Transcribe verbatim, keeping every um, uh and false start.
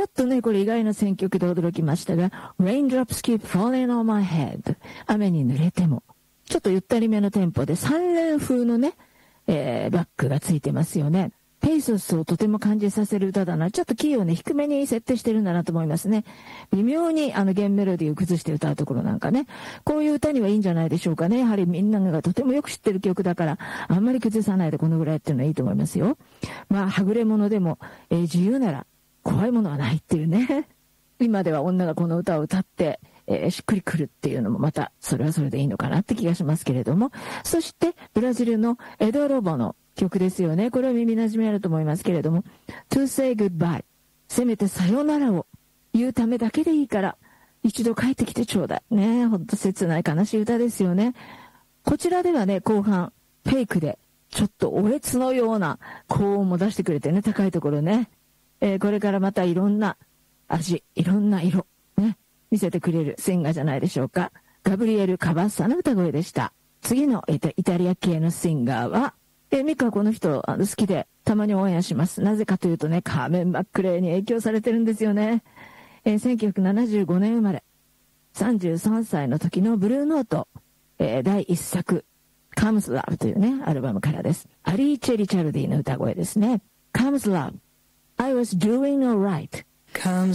っとね、これ意外な選曲で驚きましたが、Raindrops keep falling on my head。雨に濡れても。ちょっとゆったりめのテンポで三連風のね、えー、バックがついてますよね。ペイソスをとても感じさせる歌だな。ちょっとキーをね、低めに設定してるんだなと思いますね。微妙にあの原メロディーを崩して歌うところなんかね。こういう歌にはいいんじゃないでしょうかね。やはりみんながとてもよく知ってる曲だから、あんまり崩さないでこのぐらいっていうのはいいと思いますよ。まあ、はぐれ者でも、えー、自由なら怖いものはないっていうね。今では女がこの歌を歌って、えー、しっくりくるっていうのもまた、それはそれでいいのかなって気がしますけれども。そして、ブラジルのエドロボの曲ですよね。これは耳馴染みあると思いますけれども、To say goodbye。せめてさよならを言うためだけでいいから、一度帰ってきてちょうだい。ね、ほんと切ない悲しい歌ですよね。こちらではね、後半、フェイクで、ちょっとおえつのような高音も出してくれてね、高いところね。えー、これからまたいろんな味、いろんな色、ね、見せてくれるシンガーじゃないでしょうか。ガブリエル・カバッサの歌声でした。次のイタリア系のシンガーは、えー、ミカはこの人あの好きでたまに応援します。なぜかというとね、カーメン・マックレーに影響されてるんですよね。えー、せんきゅうひゃくななじゅうごねん生まれ、さんじゅうさんさいの時のブルーノート、えー、だいいっさく、Comes Love というね、アルバムからです。アリー・チェリ・チャルディの歌声ですね。Comes Love, I was doing alright. Comes